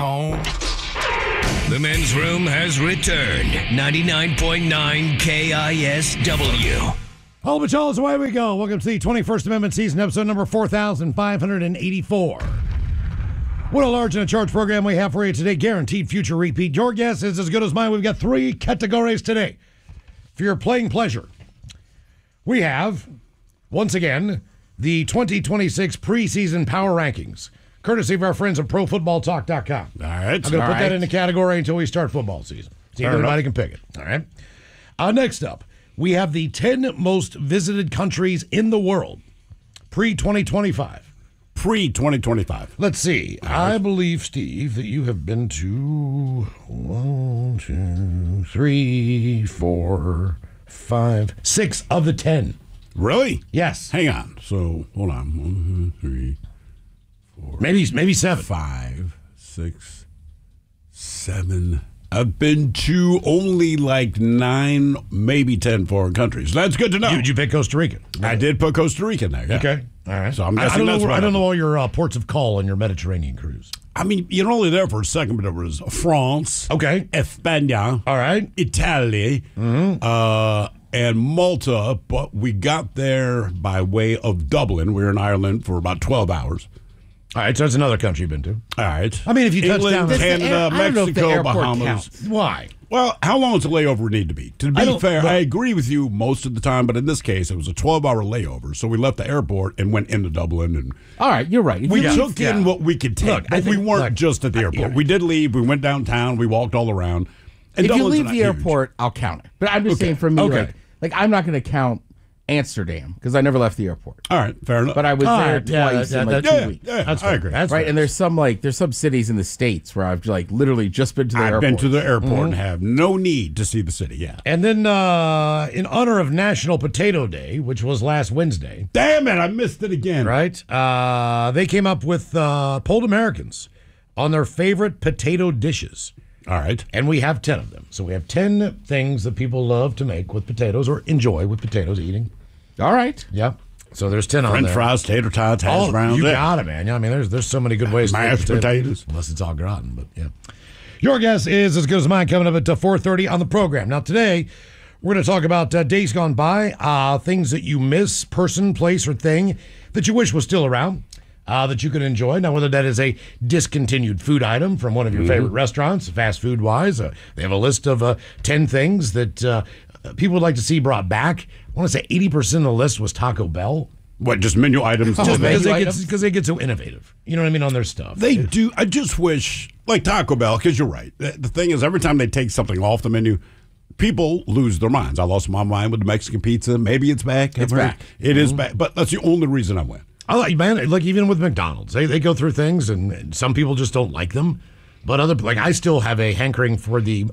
The men's room has returned. 99.9 KISW. All but y'all, away we go. Welcome to the 21st Amendment season, episode number 4,584. What a large and a charge program we have for you today. Guaranteed future repeat. Your guess is as good as mine. We've got 3 categories today for your playing pleasure. We have, once again, the 2026 preseason power rankings, courtesy of our friends at ProFootballTalk.com. All right. I'm going to put that in the category until we start football season. See if anybody can pick it. All right. Next up, we have the 10 most visited countries in the world pre-2025. Pre-2025. Let's see. I believe, Steve, that you have been to 1, 2, 3, 4, 5, 6 of the 10. Really? Yes. Hang on. So, hold on. 1, 2, 3, 4. Maybe 7. 5, 6, 7. I've been to only like 9, maybe 10 foreign countries. That's good to know. Did you pick Costa Rica? I did put Costa Rica in there. Yeah. Okay. All right. So I'm guessing I don't know all your ports of call on your Mediterranean cruise. I mean, you're only there for a second, but it was France. Okay. España. All right. Italy. And Malta, but we got there by way of Dublin. We were in Ireland for about 12 hours. All right, so that's another country you've been to. All right. I mean, if you touch England, down... Canada, I don't know if the Mexico, airport Bahamas. counts. Why? Well, how long does a layover need to be? To be fair, but- I agree with you most of the time, but in this case, it was a 12-hour layover. So we left the airport and went into Dublin. And All right, you're right. If we you took in what we could take, Look, I but we think- weren't look, just at the airport. We did leave. We went downtown. We walked all around. And if you Dublin's leave not the huge. airport, I'll count it. But I'm just saying for me, Okay. like I'm not going to count Amsterdam because I never left the airport. All right, fair enough. But I was All there right, yeah, twice in like that- 2 weeks. Yeah, That's I fair. agree. That's Right, fair. and there's some cities in the States where I've like literally just been to the I've airport. been to the airport and have no need to see the city. Yeah. And then in honor of National Potato Day, which was last Wednesday, Damn it! I missed it again. right? They came up with polled Americans on their favorite potato dishes. All right. And we have 10 of them. So we have 10 things that people love to make with potatoes or enjoy with potatoes eating. All right. Yeah. So there's 10 on French there. fries, tater tots, hash browns. You yeah. got it, man. Yeah, I mean, there's so many good ways to make Mashed potatoes. Unless it's au gratin, but yeah. Your guess is as good as mine coming up at 4:30 on the program. Now, today, we're going to talk about days gone by, things that you miss, person, place, or thing that you wish was still around, that you could enjoy. Now, whether that is a discontinued food item from one of your favorite restaurants, fast food-wise, they have a list of 10 things that people would like to see brought back. I want to say 80% of the list was Taco Bell. What, just menu items? Just today? because they get so innovative. You know what I mean, on their stuff. They do. I just wish, like Taco Bell, because you're right. The thing is, every time they take something off the menu, people lose their minds. I lost my mind with the Mexican pizza. Maybe it's back. It's back. It is back. But that's the only reason I went. I like, man, like even with McDonald's, they go through things and some people just don't like them. But I still have a hankering for the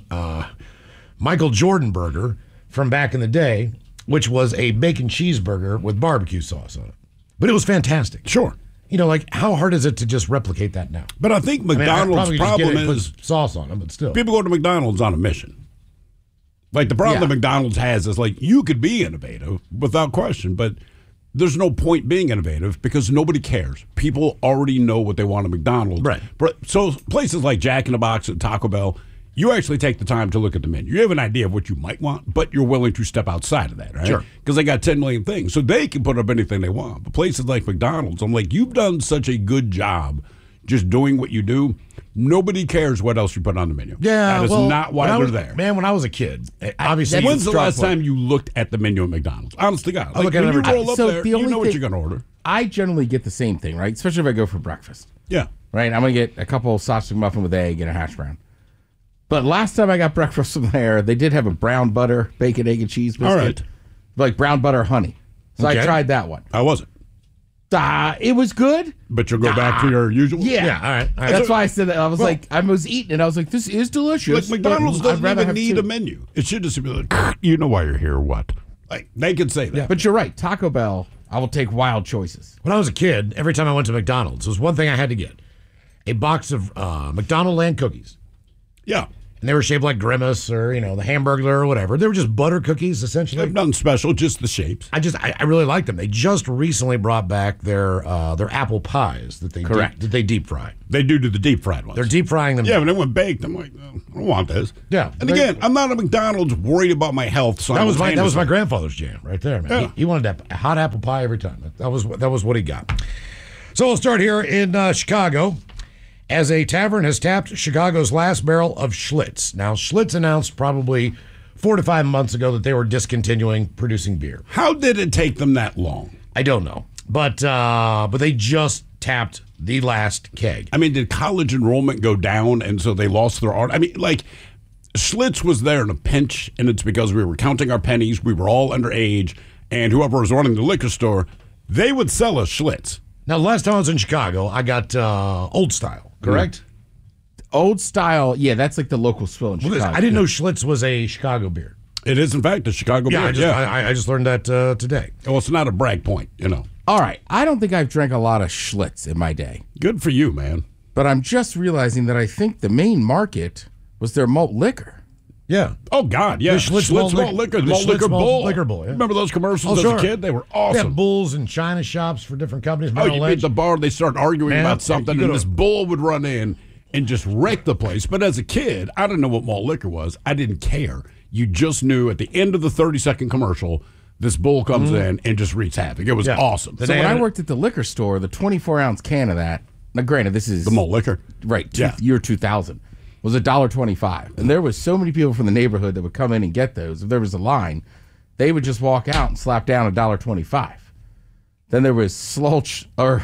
Michael Jordan burger from back in the day, which was a bacon cheeseburger with barbecue sauce on it. But it was fantastic. Sure. You know, like how hard is it to just replicate that now? But I think McDonald's probably just problem get it, is put sauce on them, but still. people go to McDonald's on a mission. Like the problem Yeah. that McDonald's has is like you could be innovative without question, but there's no point being innovative because nobody cares. People already know what they want at McDonald's. Right. So places like Jack in the Box and Taco Bell, you actually take the time to look at the menu. You have an idea of what you might want, but you're willing to step outside of that, right? Sure. Because they got 10 million things. So they can put up anything they want. But places like McDonald's, I'm like, you've done such a good job just doing what you do. Nobody cares what else you put on the menu. Yeah, That is well, not why when they're I was, there. Man, when I was a kid, obviously. When's the struck last one. time you looked at the menu at McDonald's? Honest to God. I look at it when every you time. roll up So there, the you only know what thing- you're going to order. I generally get the same thing, right? Especially if I go for breakfast. Yeah. Right? I'm going to get a couple of sausage muffin with egg and a hash brown. But last time I got breakfast from there, they did have a brown butter, bacon, egg, and cheese biscuit. All right. Like brown butter honey. So Okay. I tried that one. I wasn't. It was good. But you'll go back to your usual? Yeah. All right. That's why I said that. I was like, I was eating it. I was like, this is delicious. Like McDonald's but I'd doesn't rather even have need two. a menu. It should just be like, you know why you're here or what? Like, they could say that. But you're right. Taco Bell, I will take wild choices. When I was a kid, every time I went to McDonald's, there was one thing I had to get: a box of McDonald Land cookies. Yeah. And they were shaped like Grimace or, the Hamburglar or whatever. They were just butter cookies, essentially. Nothing special, just the shapes. I really liked them. They just recently brought back their apple pies that they deep fry. They do the deep fried ones. They're deep frying them. Yeah, when they went baked, I'm like, oh, I don't want this. Yeah. And again, I'm not a McDonald's worried about my health. That was my grandfather's jam right there, man. Yeah. He wanted a hot apple pie every time. That was what he got. So we'll start here in Chicago, as a tavern has tapped Chicago's last barrel of Schlitz. Now, Schlitz announced probably 4 to 5 months ago that they were discontinuing producing beer. How did it take them that long? I don't know, but they just tapped the last keg. I mean, did college enrollment go down, and so they lost their art? I mean, like, Schlitz was there in a pinch, and it's because we were counting our pennies. We were all underage, and whoever was running the liquor store, they would sell us Schlitz. Now, the last time I was in Chicago, I got Old Style. Correct? Old Style, yeah, that's like the local swill in Chicago. I didn't know Schlitz was a Chicago beer. It is, in fact, a Chicago beer. I just learned that today. Well, it's not a brag point, All right, I don't think I've drank a lot of Schlitz in my day. Good for you, man. But I'm just realizing that I think the main market was their malt liquor. Yeah. Oh, God, yeah. The Schlitz malt liquor. The malt liquor bowl. Liquor bowl, yeah. Remember those commercials as a kid? They were awesome. They had bulls and china shops for different companies. Oh, you beat the bar, they start arguing about something, and this bull would run in and just wreck the place. But as a kid, I didn't know what malt liquor was. I didn't care. You just knew at the end of the 30-second commercial, this bull comes in and just wreaks havoc. It was awesome. So when I worked at the liquor store, the 24-ounce can of that, now granted, this is the malt liquor. Right, year 2000, was $1.25. And there was so many people from the neighborhood that would come in and get those. If there was a line, they would just walk out and slap down $1.25. Then there was Slitch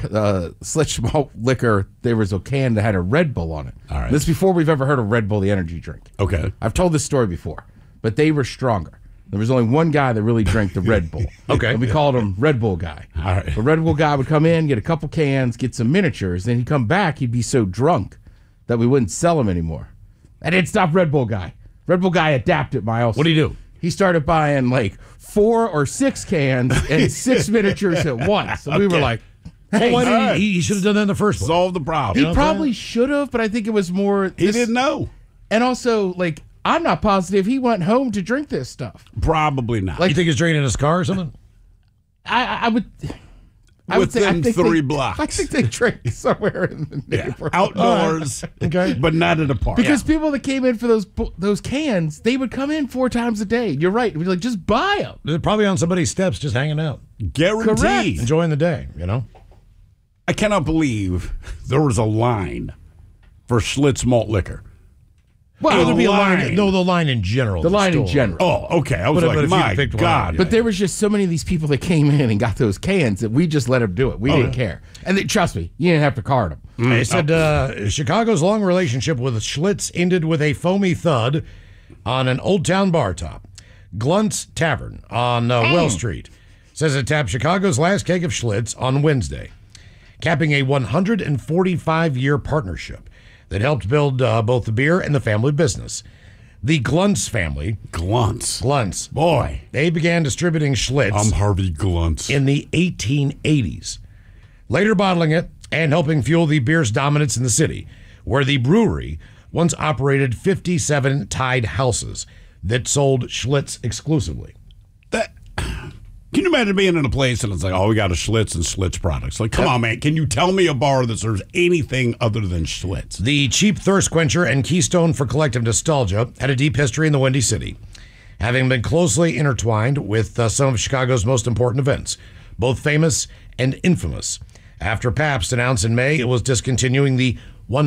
malt liquor. There was a can that had a Red Bull on it. All right. This is before we've ever heard of Red Bull, the energy drink. Okay. I've told this story before, but they were stronger. There was only one guy that really drank the Red Bull. Okay. And we called him Red Bull guy. All right. The Red Bull guy would come in, get a couple cans, get some miniatures. Then he'd come back. He'd be so drunk that we wouldn't sell him anymore. I didn't stop Red Bull guy. Red Bull guy adapted, Miles. What do you do? He started buying like 4 or 6 cans and 6 miniatures at once. So we were like, hey. Why didn't he should have done that in the first place. Solve the problem. He probably should have, but I think it was more. He didn't know. And also, like, I'm not positive he went home to drink this stuff. Probably not. You think he's drinking in his car or something? I would. Within 3 blocks. I think they drank somewhere in the neighborhood. Outdoors, Okay. but not at a park. Because people that came in for those cans, they would come in 4 times a day. You're right. We'd like, just buy them. They're probably on somebody's steps just hanging out. Guaranteed. Correct. Enjoying the day, I cannot believe there was a line for Schlitz malt liquor. Well, there'd be a line. line. No, the line in general. The line in store. general. Oh, okay. I was But if you my picked one God. out, But there was just so many of these people that came in and got those cans that we just let them do it. We didn't care. And trust me, you didn't have to card them. They said Chicago's long relationship with Schlitz ended with a foamy thud on an Old Town bar top. Glunt's Tavern on Well Street says it tapped Chicago's last keg of Schlitz on Wednesday, capping a 145-year partnership that helped build both the beer and the family business. The Gluntz family. Glunts. Boy. They began distributing Schlitz I'm Harvey Glunts. in the 1880s, later bottling it and helping fuel the beer's dominance in the city, where the brewery once operated 57 tied houses that sold Schlitz exclusively. Can you imagine being in a place and it's like, oh, we got a Schlitz and Schlitz products? Like, come on, man. Can you tell me a bar that serves anything other than Schlitz? The cheap thirst quencher and keystone for collective nostalgia had a deep history in the Windy City, having been closely intertwined with some of Chicago's most important events, both famous and infamous. After Pabst announced in May it was discontinuing the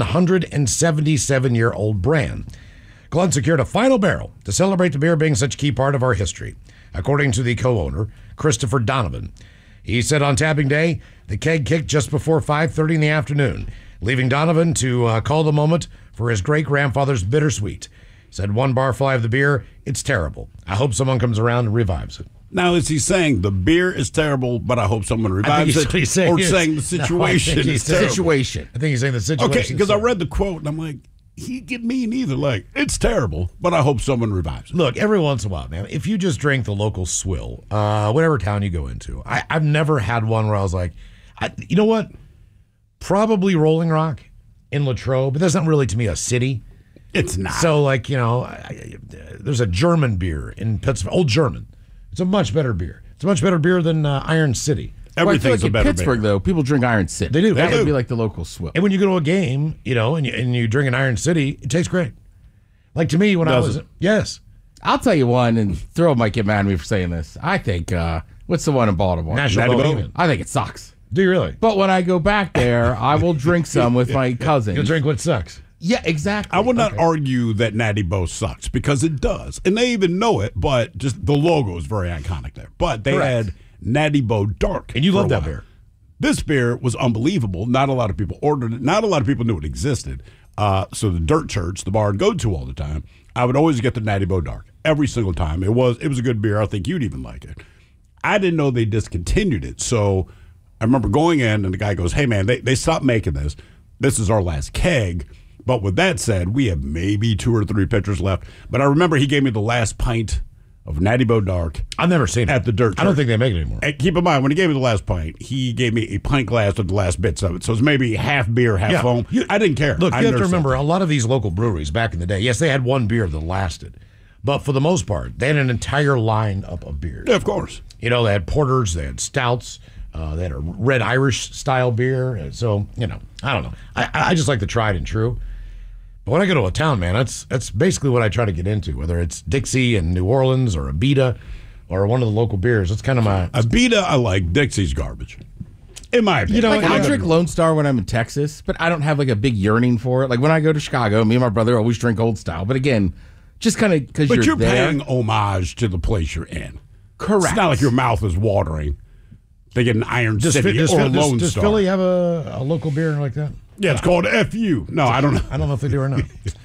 177-year-old brand, Glunt secured a final barrel to celebrate the beer being such a key part of our history, according to the co-owner, Christopher Donovan. He said on tapping day, the keg kicked just before 5:30 in the afternoon, leaving Donovan to call the moment for his great-grandfather's bittersweet. Said one barfly of the beer, it's terrible. I hope someone comes around and revives it. Now, is he saying the beer is terrible, but I hope someone revives it? Or saying the situation is terrible? Situation. I think he's saying the situation. Okay, because I read the quote and I'm like, he get mean either. Like, it's terrible, but I hope someone revives it. Look, every once in a while, man, if you just drink the local swill, whatever town you go into, I've never had one where I was like, you know what? Probably Rolling Rock in Latrobe, but that's not really to me a city. It's not. So, like, there's a German beer in Pittsburgh, Old German. It's a much better beer. It's a much better beer than Iron City. Everything's a better Pittsburgh, beer. though, people drink Iron City. They do. That would be like the local swill. And when you go to a game, and you drink an Iron City, it tastes great. Like, to me, when I was... Yes. I'll tell you one, and Thrill might get mad at me for saying this. I think, what's the one in Baltimore? National Bohemian. I think it sucks. Do you really? But when I go back there, I will drink some with my cousins. You'll drink what sucks. Yeah, exactly. I will not argue that Natty Bo sucks because it does. And they even know it, but just the logo is very iconic there. But they had Natty Bo Dark. And you love that beer. This beer was unbelievable. Not a lot of people ordered it. Not a lot of people knew it existed. So the Dirt Church, the bar I'd go to all the time, I would always get the Natty Bo Dark every single time. It was a good beer. I think you'd even like it. I didn't know they discontinued it. So I remember going in and the guy goes, hey, man, they stopped making this. This is our last keg. But with that said, we have maybe 2 or 3 pitchers left. But I remember he gave me the last pint of Natty Bo Dark. I've never seen it. At the Dirt Church. I don't think they make it anymore. And keep in mind, when he gave me the last pint, he gave me a pint glass of the last bits of it. So it's maybe half beer, half foam. I didn't care. Look, you have to remember, a lot of these local breweries back in the day, yes, they had one beer that lasted. But for the most part, they had an entire lineup of beers. Yeah, of course. They had porters, they had stouts, they had a red Irish style beer. So, I don't know. I just like the tried and true. But when I go to a town, man, that's basically what I try to get into, whether it's Dixie in New Orleans or Abita or one of the local beers. That's kind of my... Abita, I like. Dixie's garbage. In my opinion. I'll drink Lone Star when I'm in Texas, but I don't have like a big yearning for it. Like when I go to Chicago, me and my brother always drink Old Style. But again, just kind of because you're there. Paying homage to the place you're in. Correct. It's not like your mouth is watering. They get an Iron City or Lone Star. Does Philly have a local beer like that? Yeah, it's called FU. No, I don't know. I don't know if they do or not.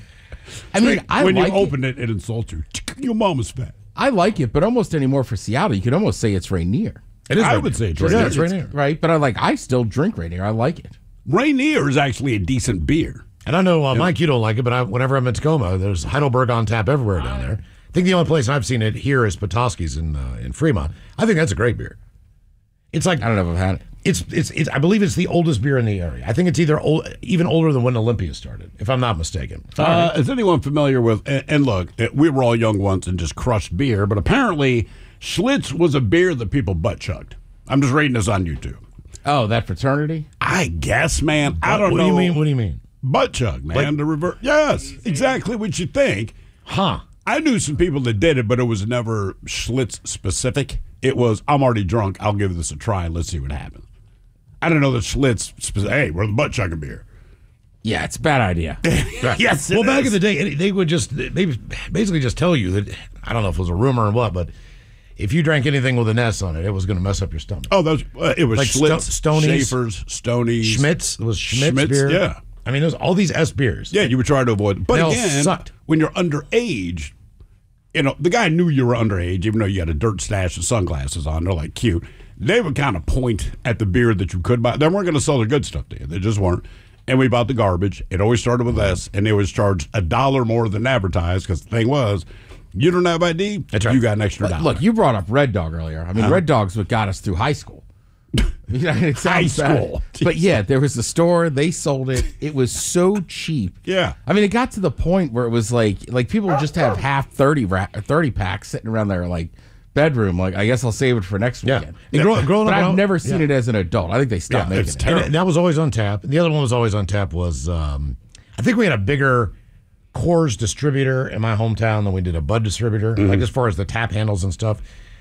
I mean, when you open it, it insults you. Your mama's fat. I like it, but almost anymore for Seattle, you could almost say it's Rainier. It is. I would say it's Rainier. Rainier. It's Rainier. Right, but I still drink Rainier. I like it. Rainier is actually a decent beer. And I know, Mike, you don't like it, but whenever I'm in Tacoma, there's Heidelberg on tap everywhere down there. I think the only place I've seen it here is Petoskey's in Fremont. I think that's a great beer. It's like... I don't know if I've had it. It's. I believe it's the oldest beer in the area. I think it's either even older than when Olympia started, if I'm not mistaken. Is anyone familiar with? And look, we were all young once and just crushed beer, but apparently Schlitz was a beer that people butt chugged. I'm just reading this on YouTube. Oh, that fraternity? I guess, man. I don't know. What do you mean? Butt chug, man. Like, the reverse. Yes, exactly what you think. Huh? I knew some people that did it, but it was never Schlitz specific. It was, I'm already drunk. I'll give this a try and let's see what happens. I don't know that Schlitz, hey, we're the butt chugging beer. Yeah, it's a bad idea. Yes, well, back in the day, they basically just tell you that, I don't know if it was a rumor or what, but if you drank anything with an S on it, it was going to mess up your stomach. Oh, it was like Schlitz, Stoney's, Schaefer's, Stoney's. Schmitz. It was Schmitz beer. Yeah. I mean, there's all these S beers. Yeah, you would try to avoid. But they again, all sucked. When you're underage, the guy knew you were underage, even though you had a dirt stash and sunglasses on. They're like cute. They would kind of point at the beer that you could buy. They weren't going to sell the good stuff to you. They just weren't. And we bought the garbage. It always started with S, and they always charged $1 more than advertised because the thing was, you don't have ID, that's right. You got an extra $1. Look, you brought up Red Dog earlier. I mean, Red Dog's what got us through high school. It high school. But yeah, there was a store. They sold it. It was so cheap. Yeah. I mean, it got to the point where it was like people would just have half 30 packs sitting around their bedroom. Like, I guess I'll save it for next weekend. Yeah. Growing but up, I've never seen it as an adult. I think they stopped making it. And that was always on tap. And the other one was always on tap was, I think we had a bigger Coors distributor in my hometown than we did a Bud distributor, like as far as the tap handles and stuff.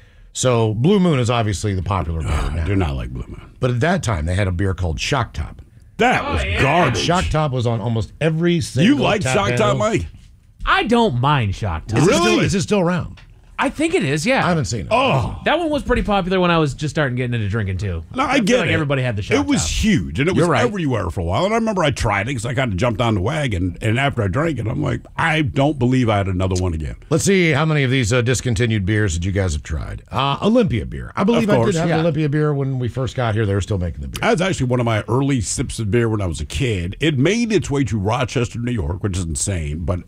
So Blue Moon is obviously the popular beer now. I do not like Blue Moon. But at that time, they had a beer called Shock Top. That was garbage. Shock Top was on almost every single You like tap Shock handle. Top, Mike? I don't mind Shock Top. Is it still around? I think it is, yeah. I haven't seen it. Oh. That one was pretty popular when I was just starting getting into drinking, too. No, I feel get like it. everybody had the Shock It was Top. huge, and it was You're right. everywhere for a while. And I remember I tried it because I kind of jumped on the wagon. And after I drank it, I'm like, I don't believe I had another one again. Let's see how many of these discontinued beers that you guys have tried. Olympia beer. I believe I did have Olympia beer when we first got here. They were still making the beer. That was actually one of my early sips of beer when I was a kid. It made its way to Rochester, New York, which is insane. But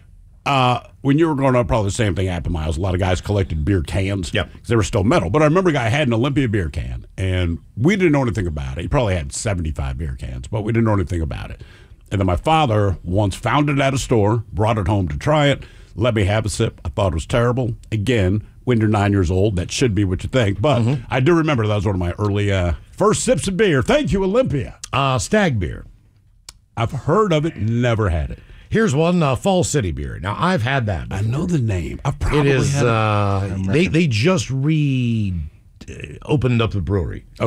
when you were growing up, probably the same thing happened, Miles. A lot of guys collected beer cans. Yep. Because they were still metal. But I remember a guy had an Olympia beer can, and we didn't know anything about it. He probably had 75 beer cans, but we didn't know anything about it. And then my father once found it at a store, brought it home to try it, let me have a sip. I thought it was terrible. Again, when you're 9 years old, that should be what you think. But I do remember that was one of my early first sips of beer. Thank you, Olympia. Stag beer. I've heard of it, never had it. Here's one, Fall City beer. Now, I've had that before. I know the name. I've probably It is, had it. they just opened up the brewery.